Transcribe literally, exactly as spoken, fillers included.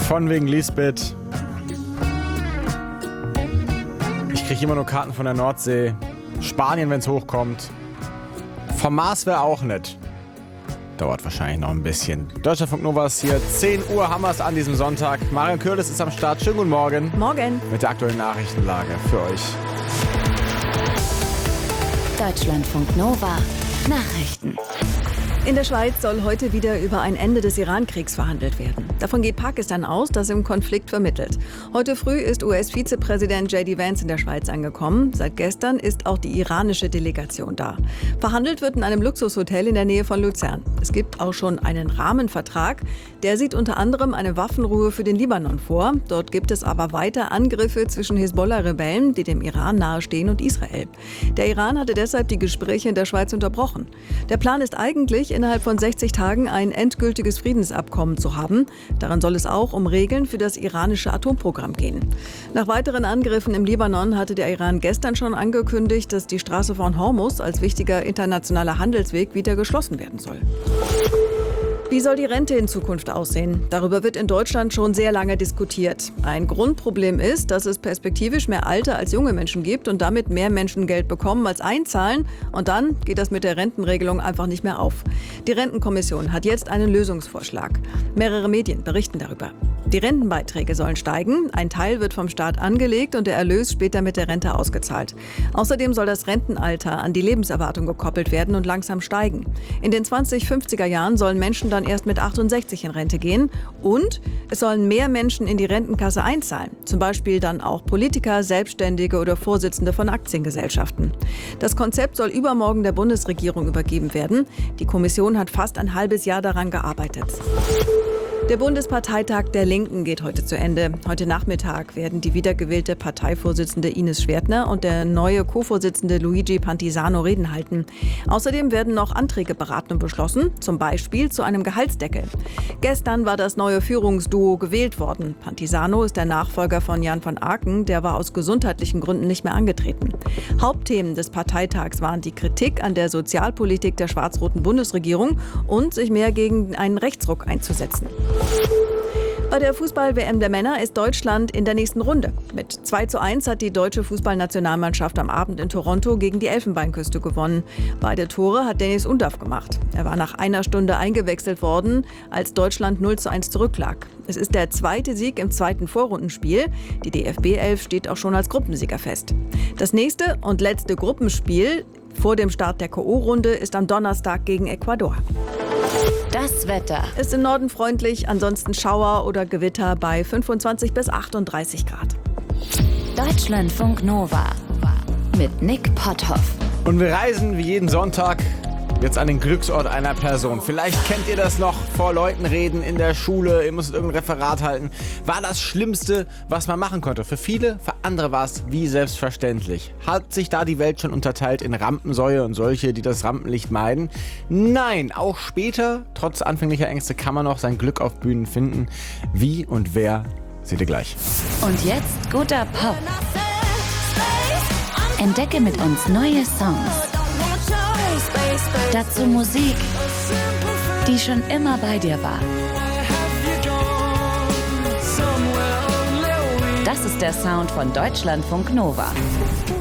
Von wegen Lisbeth. Ich kriege immer nur Karten von der Nordsee. Spanien, wenn es hochkommt. Vom Mars wäre auch nett. Dauert wahrscheinlich noch ein bisschen. Deutschlandfunk Nova ist hier. zehn Uhr haben wir es an diesem Sonntag. Marion Kürles ist am Start. Schönen guten Morgen. Morgen. Mit der aktuellen Nachrichtenlage für euch. Deutschlandfunk Nova. Nachrichten. In der Schweiz soll heute wieder über ein Ende des Iran-Kriegs verhandelt werden. Davon geht Pakistan aus, das im Konflikt vermittelt. Heute früh ist U S-Vizepräsident J D Vance in der Schweiz angekommen. Seit gestern ist auch die iranische Delegation da. Verhandelt wird in einem Luxushotel in der Nähe von Luzern. Es gibt auch schon einen Rahmenvertrag. Der sieht unter anderem eine Waffenruhe für den Libanon vor. Dort gibt es aber weiter Angriffe zwischen Hisbollah-Rebellen, die dem Iran nahestehen, und Israel. Der Iran hatte deshalb die Gespräche in der Schweiz unterbrochen. Der Plan ist eigentlich, innerhalb von sechzig Tagen ein endgültiges Friedensabkommen zu haben. Darin soll es auch um Regeln für das iranische Atomprogramm gehen. Nach weiteren Angriffen im Libanon hatte der Iran gestern schon angekündigt, dass die Straße von Hormuz als wichtiger internationaler Handelsweg wieder geschlossen werden soll. Wie soll die Rente in Zukunft aussehen? Darüber wird in Deutschland schon sehr lange diskutiert. Ein Grundproblem ist, dass es perspektivisch mehr alte als junge Menschen gibt und damit mehr Menschen Geld bekommen als einzahlen. Und dann geht das mit der Rentenregelung einfach nicht mehr auf. Die Rentenkommission hat jetzt einen Lösungsvorschlag. Mehrere Medien berichten darüber. Die Rentenbeiträge sollen steigen, ein Teil wird vom Staat angelegt und der Erlös später mit der Rente ausgezahlt. Außerdem soll das Rentenalter an die Lebenserwartung gekoppelt werden und langsam steigen. In den zwanzig-fünfziger Jahren sollen Menschen dann erst mit achtundsechzig in Rente gehen und es sollen mehr Menschen in die Rentenkasse einzahlen. Zum Beispiel dann auch Politiker, Selbstständige oder Vorsitzende von Aktiengesellschaften. Das Konzept soll übermorgen der Bundesregierung übergeben werden. Die Kommission hat fast ein halbes Jahr daran gearbeitet. Der Bundesparteitag der Linken geht heute zu Ende. Heute Nachmittag werden die wiedergewählte Parteivorsitzende Ines Schwertner und der neue Co-Vorsitzende Luigi Pantisano Reden halten. Außerdem werden noch Anträge beraten und beschlossen, zum Beispiel zu einem Gehaltsdeckel. Gestern war das neue Führungsduo gewählt worden. Pantisano ist der Nachfolger von Jan von Aken, der war aus gesundheitlichen Gründen nicht mehr angetreten. Hauptthemen des Parteitags waren die Kritik an der Sozialpolitik der schwarz-roten Bundesregierung und sich mehr gegen einen Rechtsruck einzusetzen. Bei der Fußball-W M der Männer ist Deutschland in der nächsten Runde. Mit zwei zu eins hat die deutsche Fußballnationalmannschaft am Abend in Toronto gegen die Elfenbeinküste gewonnen. Beide Tore hat Dennis Undav gemacht. Er war nach einer Stunde eingewechselt worden, als Deutschland null zu eins zurücklag. Es ist der zweite Sieg im zweiten Vorrundenspiel. Die D F B-Elf steht auch schon als Gruppensieger fest. Das nächste und letzte Gruppenspiel vor dem Start der K O-Runde ist am Donnerstag gegen Ecuador. Das Wetter. Ist im Norden freundlich, ansonsten Schauer oder Gewitter bei fünfundzwanzig bis achtunddreißig Grad. Deutschlandfunk Nova mit Nick Potthoff. Und wir reisen wie jeden Sonntag jetzt an den Glücksort einer Person. Vielleicht kennt ihr das noch, vor Leuten reden in der Schule, ihr müsstet irgendein Referat halten. War das Schlimmste, was man machen konnte. Für viele, für andere war es wie selbstverständlich. Hat sich da die Welt schon unterteilt in Rampensäue und solche, die das Rampenlicht meiden? Nein, auch später, trotz anfänglicher Ängste, kann man noch sein Glück auf Bühnen finden. Wie und wer, seht ihr gleich. Und jetzt guter Pop. Entdecke mit uns neue Songs. Dazu Musik, die schon immer bei dir war. Das ist der Sound von Deutschlandfunk Nova.